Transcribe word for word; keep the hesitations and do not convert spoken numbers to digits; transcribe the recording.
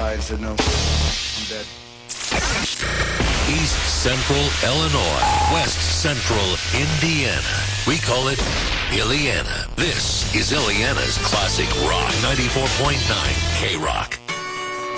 and said, no, I'm dead. East Central Illinois, West Central Indiana. We call it Illiana. This is Illiana's Classic Rock, ninety-four point nine K-Rock.